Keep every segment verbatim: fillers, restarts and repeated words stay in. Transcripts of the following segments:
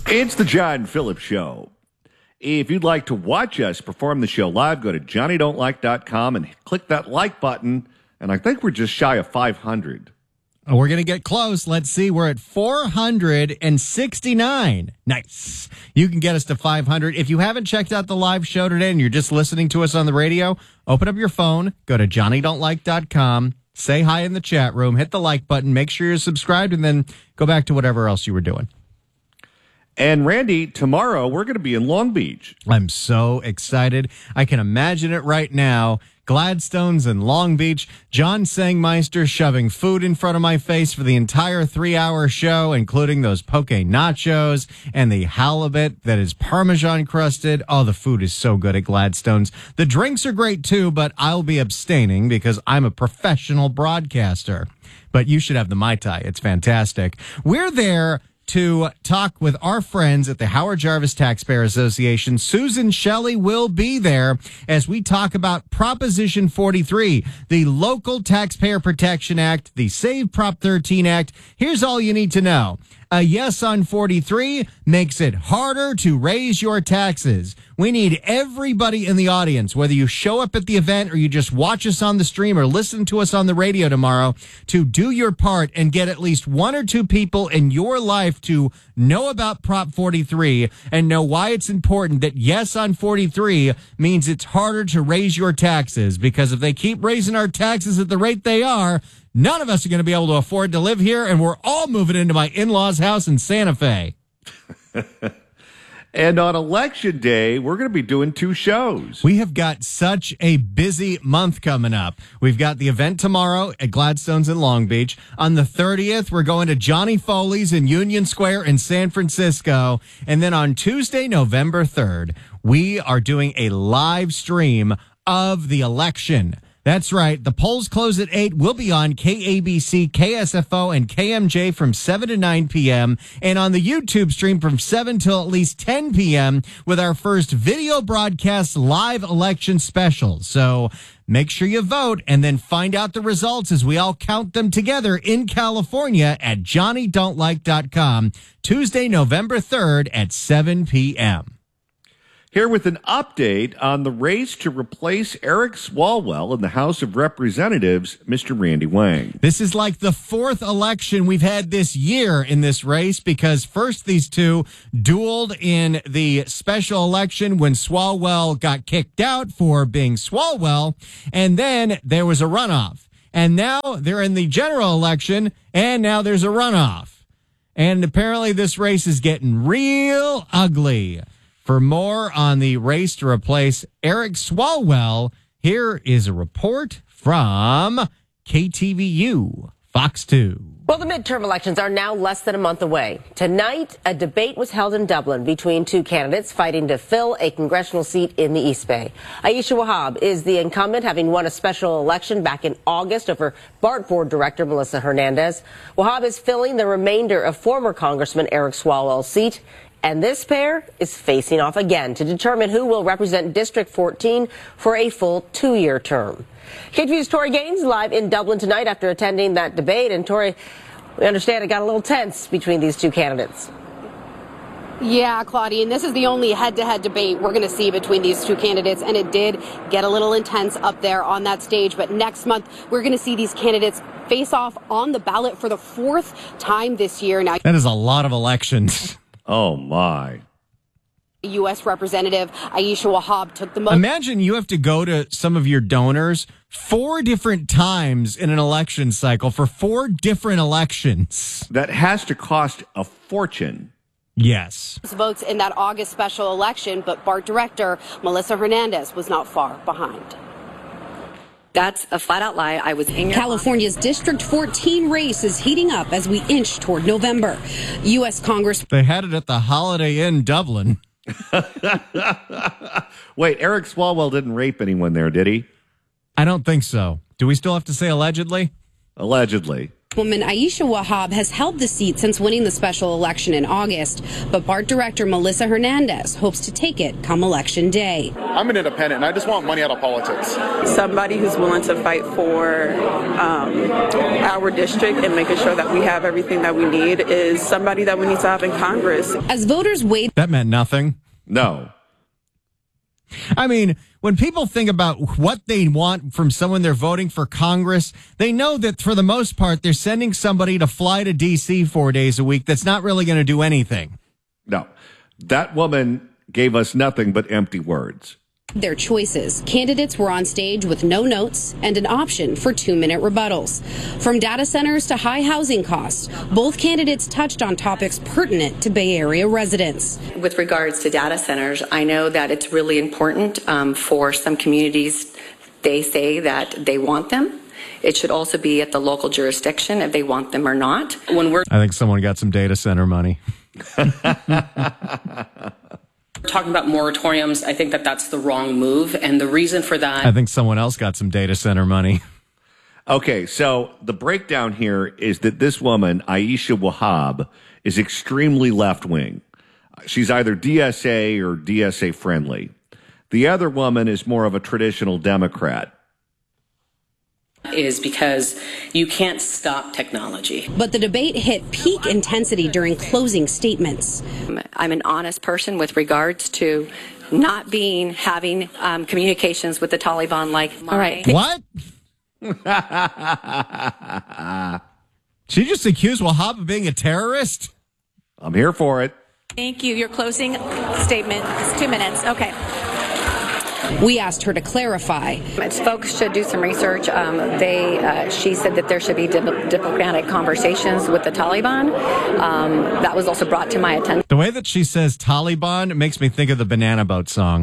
It's the John Phillips Show. If you'd like to watch us perform the show live, go to johnny don't like dot com and click that like button. And I think we're just shy of five hundred. Oh, we're going to get close. Let's see. We're at four hundred sixty-nine. Nice. You can get us to five hundred. If you haven't checked out the live show today and you're just listening to us on the radio, open up your phone, go to johnny don't like dot com, say hi in the chat room, hit the like button, make sure you're subscribed, and then go back to whatever else you were doing. And Randy, tomorrow we're going to be in Long Beach. I'm so excited. I can imagine it right now. Gladstone's in Long Beach. John Sangmeister shoving food in front of my face for the entire three-hour show, including those poke nachos and the halibut that is Parmesan crusted. Oh, the food is so good at Gladstone's. The drinks are great too, but I'll be abstaining because I'm a professional broadcaster. But you should have the Mai Tai. It's fantastic. We're there to talk with our friends at the Howard Jarvis Taxpayer Association. Susan Shelley will be there as we talk about Proposition forty-three, the Local Taxpayer Protection Act, the Save Prop thirteen Act. Here's all you need to know. A yes on forty-three makes it harder to raise your taxes. We need everybody in the audience, whether you show up at the event or you just watch us on the stream or listen to us on the radio tomorrow, to do your part and get at least one or two people in your life to know about Prop forty-three and know why it's important that yes on forty-three means it's harder to raise your taxes. Because if they keep raising our taxes at the rate they are, none of us are going to be able to afford to live here, and we're all moving into my in-laws' house in Santa Fe. And on Election Day, we're going to be doing two shows. We have got such a busy month coming up. We've got the event tomorrow at Gladstone's in Long Beach. On the thirtieth, we're going to Johnny Foley's in Union Square in San Francisco. And then on Tuesday, November third, we are doing a live stream of the election. That's right. The polls close at eight. We'll be on K A B C, K S F O, and K M J from seven to nine p.m. and on the YouTube stream from seven till at least ten p.m. with our first video broadcast live election special. So make sure you vote and then find out the results as we all count them together in California at johnny don't like dot com, Tuesday, November third at seven p.m. Here with an update on the race to replace Eric Swalwell in the House of Representatives, Mister Randy Wang. This is like the fourth election we've had this year in this race, because first these two dueled in the special election when Swalwell got kicked out for being Swalwell, and then there was a runoff. And now they're in the general election, and now there's a runoff. And apparently this race is getting real ugly. For more on the race to replace Eric Swalwell, here is a report from K T V U, Fox two. Well, the midterm elections are now less than a month away. Tonight, a debate was held in Dublin between two candidates fighting to fill a congressional seat in the East Bay. Aisha Wahab is the incumbent, having won a special election back in August over BART board director Melissa Hernandez. Wahab is filling the remainder of former Congressman Eric Swalwell's seat. And this pair is facing off again to determine who will represent District fourteen for a full two-year term. K T V U's Tori Gaines live in Dublin tonight after attending that debate. And Tori, we understand it got a little tense between these two candidates. Yeah, Claudia, and this is the only head-to-head debate we're going to see between these two candidates, and it did get a little intense up there on that stage. But next month, we're going to see these candidates face off on the ballot for the fourth time this year. Now, that is a lot of elections. Oh, my. U S Representative Aisha Wahab took the most. Imagine you have to go to some of your donors four different times in an election cycle for four different elections. That has to cost a fortune. Yes. Votes in that August special election, but BART director Melissa Hernandez was not far behind. That's a flat-out lie. I was in your California's District fourteen race is heating up as we inch toward November. U S Congress. They had it at the Holiday Inn Dublin. Wait, Eric Swalwell didn't rape anyone there, did he? I don't think so. Do we still have to say allegedly? Allegedly. Woman Aisha Wahab has held the seat since winning the special election in August, but BART director Melissa Hernandez hopes to take it come election day. I'm an independent, and I just want money out of politics. Somebody who's willing to fight for um, our district and making sure that we have everything that we need is somebody that we need to have in Congress. As voters wait... That meant nothing. No. I mean, when people think about what they want from someone they're voting for Congress, they know that for the most part, they're sending somebody to fly to D C four days a week that's not really going to do anything. No. That woman gave us nothing but empty words. Their choices. Candidates were on stage with no notes and an option for two-minute rebuttals. From data centers to high housing costs, both candidates touched on topics pertinent to Bay Area residents. With regards to data centers, I know that it's really important um, for some communities. They say that they want them. It should also be at the local jurisdiction if they want them or not. When we're I think someone got some data center money. talking about moratoriums, I think that that's the wrong move. And the reason for that... I think someone else got some data center money. Okay, so the breakdown here is that this woman, Aisha Wahab, is extremely left-wing. She's either D S A or D S A friendly. The other woman is more of a traditional Democrat. Is because you can't stop technology. But the debate hit peak intensity during closing statements. I'm an honest person with regards to not being having um, communications with the Taliban like my... All right. What? She just accused Wahab of being a terrorist? I'm here for it. Thank you. Your closing statement is two minutes. Okay. We asked her to clarify. Folks should do some research. Um, they, uh, she said that there should be dip- diplomatic conversations with the Taliban. Um, that was also brought to my attention. The way that she says Taliban, it makes me think of the Banana Boat song.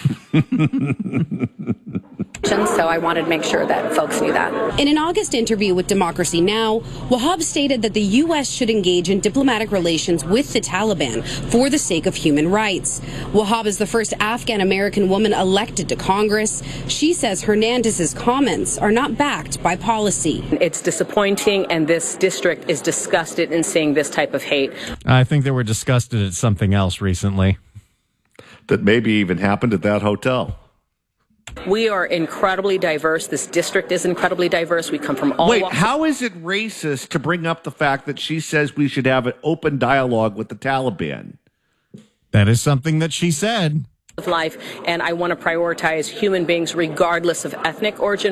So I wanted to make sure that folks knew that. In an August interview with Democracy Now!, Wahab stated that the U S should engage in diplomatic relations with the Taliban for the sake of human rights. Wahab is the first Afghan-American woman elected to Congress. She says Hernandez's comments are not backed by policy. It's disappointing, and this district is disgusted in seeing this type of hate. I think they were disgusted at something else recently. That maybe even happened at that hotel. We are incredibly diverse. This district is incredibly diverse. We come from all Wait, walks. how is it racist to bring up the fact that she says we should have an open dialogue with the Taliban? That is something that she said. Of life, and I want to prioritize human beings regardless of ethnic origin.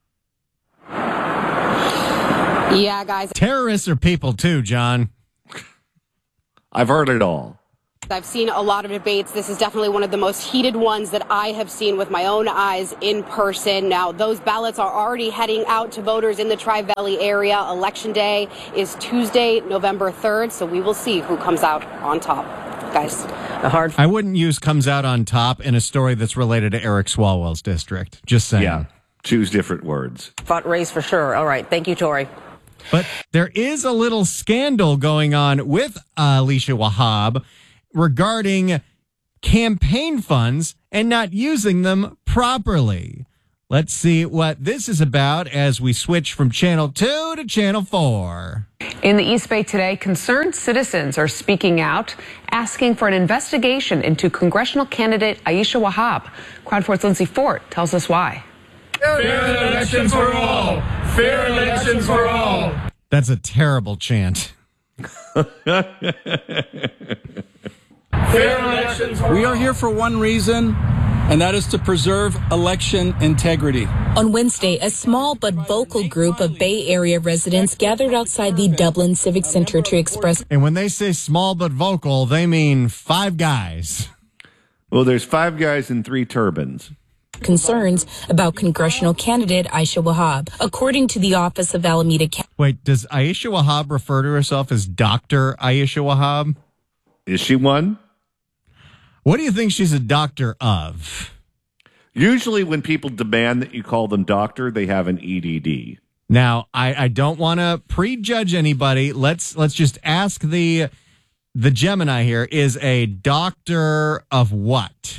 Yeah, guys. Terrorists are people too, John. I've heard it all. I've seen a lot of debates. This is definitely one of the most heated ones that I have seen with my own eyes in person. Now, those ballots are already heading out to voters in the Tri-Valley area. Election day is Tuesday, November third, so we will see who comes out on top. Guys. The hard. I wouldn't use comes out on top in a story that's related to Eric Swalwell's district. Just saying. Yeah, choose different words. Fought race for sure. All right. Thank you, Tori. But there is a little scandal going on with uh, Alicia Wahab regarding campaign funds and not using them properly. Let's see what this is about as we switch from Channel two to Channel four. In the East Bay today, concerned citizens are speaking out, asking for an investigation into congressional candidate Aisha Wahab. Crowd four's Lindsay Fort tells us why. Fair elections for all. Fair elections for all. That's a terrible chant. We are here for one reason, and that is to preserve election integrity. On Wednesday, a small but vocal group of Bay Area residents gathered outside the Dublin Civic Center to express. And when they say small but vocal, they mean five guys. Well, there's five guys and three turbans. Concerns about congressional candidate Aisha Wahab. According to the Office of Alameda County. Wait, does Aisha Wahab refer to herself as Doctor Aisha Wahab? Is she one? What do you think she's a doctor of? Usually when people demand that you call them doctor, they have an E D D. Now, I, I don't want to prejudge anybody. Let's let's just ask the the Gemini here. Is a doctor of what?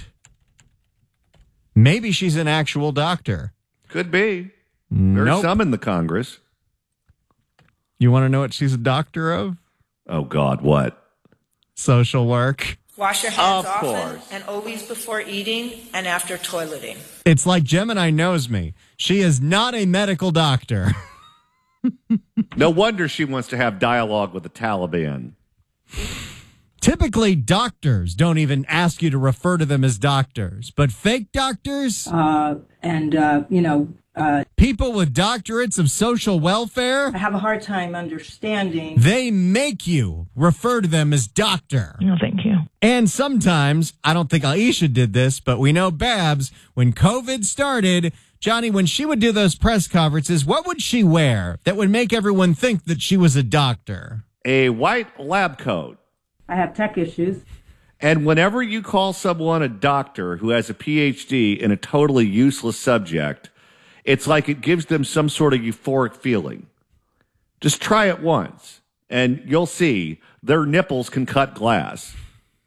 Maybe she's an actual doctor. Could be. There's Nope. some in the Congress. You want to know what she's a doctor of? Oh, God, what? Social work. Wash your hands Of often course. and always before eating and after toileting. It's like Gemini knows me. She is not a medical doctor. No wonder she wants to have dialogue with the Taliban. Typically, doctors don't even ask you to refer to them as doctors, but fake doctors, Uh, and, uh, you know, uh, people with doctorates of social welfare, I have a hard time understanding. they make you refer to them as doctor. No, thank you. And sometimes, I don't think Aisha did this, but we know Babs, when COVID started, Johnny, when she would do those press conferences, what would she wear that would make everyone think that she was a doctor? A white lab coat. I have tech issues. And whenever you call someone a doctor who has a P H D in a totally useless subject, it's like it gives them some sort of euphoric feeling. Just try it once, and you'll see their nipples can cut glass.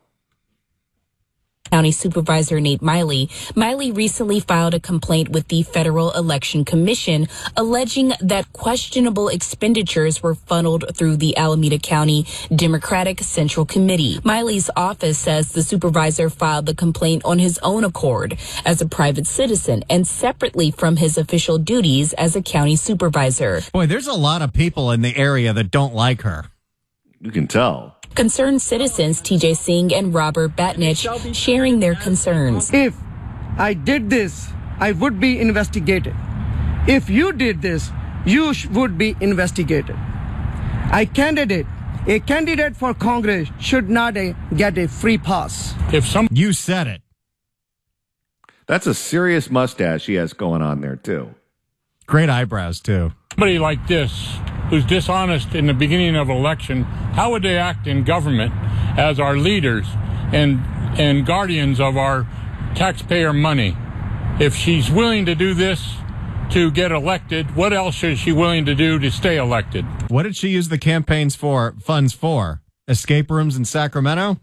County Supervisor Nate Miley. Miley recently filed a complaint with the Federal Election Commission alleging that questionable expenditures were funneled through the Alameda County Democratic Central Committee. Miley's office says the supervisor filed the complaint on his own accord as a private citizen and separately from his official duties as a county supervisor. Boy, there's a lot of people in the area that don't like her. You can tell. Concerned citizens T J Singh and Robert Batnich sharing their concerns. If I did this, I would be investigated. If you did this, you sh- would be investigated. A candidate, a candidate for Congress should not uh, get a free pass. If some You said it. That's a serious mustache he has going on there, too. Great eyebrows, too. Somebody like this, who's dishonest in the beginning of an election, how would they act in government as our leaders and and guardians of our taxpayer money? If she's willing to do this to get elected, what else is she willing to do to stay elected? What did she use the campaigns for, funds for? Escape rooms in Sacramento?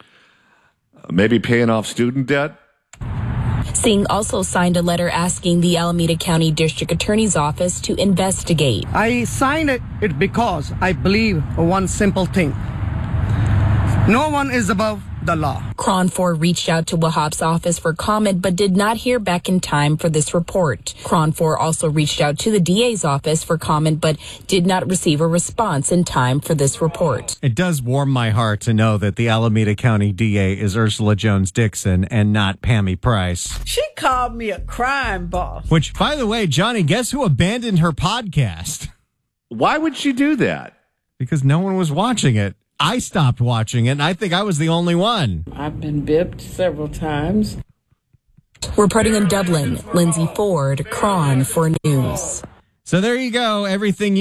Maybe paying off student debt? Singh also signed a letter asking the Alameda County District Attorney's Office to investigate. I signed it, it because I believe one simple thing. No one is above the law. Cron four reached out to Wahhab's office for comment but did not hear back in time for this report. Cron four also reached out to the D A's office for comment but did not receive a response in time for this report. It does warm my heart to know that the Alameda County D A is Ursula Jones Dixon and not Pammy Price. She called me a crime boss. Which, by the way, Johnny, guess who abandoned her podcast? Why would she do that? Because no one was watching it. I stopped watching it, and I think I was the only one. I've been bipped several times. Reporting in Dublin, Lindsay Ford, Cron four News. So there you go. Everything you